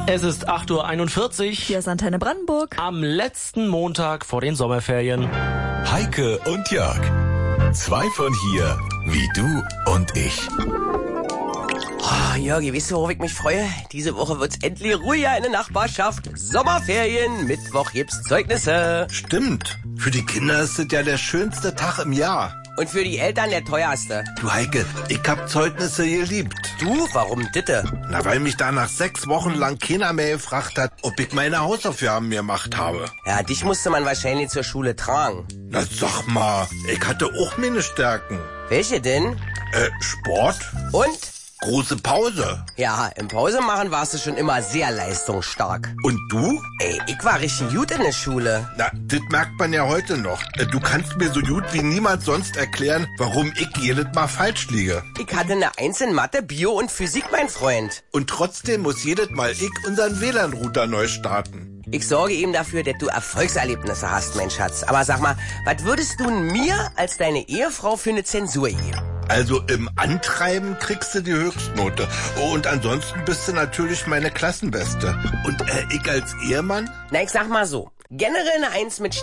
Es ist 8:41 Uhr. Hier ist Antenne Brandenburg. Am letzten Montag vor den Sommerferien. Heike und Jörg. Zwei von hier, wie du und ich. Oh, Jörgi, weißt du, worauf ich mich freue? Diese Woche wird's endlich ruhiger in der Nachbarschaft. Sommerferien, Mittwoch gibt's Zeugnisse. Stimmt. Für die Kinder ist es ja der schönste Tag im Jahr. Und für die Eltern der teuerste. Du Heike, ich hab Zeugnisse geliebt. Du, warum ditte? Na, weil mich da nach 6 Wochen lang keiner mehr gefragt hat, ob ich meine Hausaufgaben gemacht habe. Ja, dich musste man wahrscheinlich zur Schule tragen. Na sag mal, ich hatte auch meine Stärken. Welche denn? Sport, Und? große Pause. Ja, im Pause machen warst du schon immer sehr leistungsstark. Und du? Ey, ich war richtig gut in der Schule. Na, das merkt man ja heute noch. Du kannst mir so gut wie niemand sonst erklären, warum ich jedes Mal falsch liege. Ich hatte eine 1 in Mathe, Bio und Physik, mein Freund. Und trotzdem muss jedes Mal ich unseren WLAN-Router neu starten. Ich sorge ihm dafür, dass du Erfolgserlebnisse hast, mein Schatz. Aber sag mal, was würdest du mir als deine Ehefrau für eine Zensur geben? Also im Antreiben kriegst du die Höchstnote. Und ansonsten bist du natürlich meine Klassenbeste. Und ich als Ehemann? Na, ich sag mal so. Generell eine 1 mit